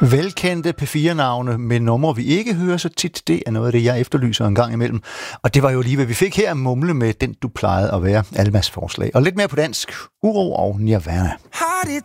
Velkendte P4-navne med numre, vi ikke hører så tit, det er noget af det, jeg efterlyser en gang imellem. Og det var jo lige, hvad vi fik her, mumle med Den Du Plejede at Være, Almas forslag. Og lidt mere på dansk, Uro og Nirvana. Har det